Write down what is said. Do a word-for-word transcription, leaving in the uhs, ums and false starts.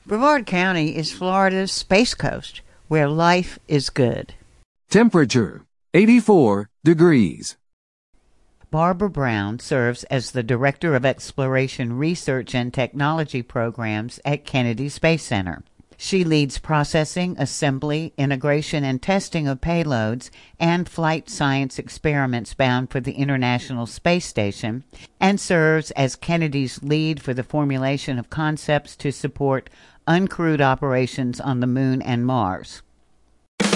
Brevard County is Florida's Space Coast, where life is good. Temperature, eighty-four degrees. Barbara Brown serves as the Director of Exploration Research and Technology Programs at Kennedy Space Center. She leads processing, assembly, integration, and testing of payloads and flight science experiments bound for the International Space Station, and serves as Kennedy's lead for the formulation of concepts to support uncrewed operations on the Moon and Mars.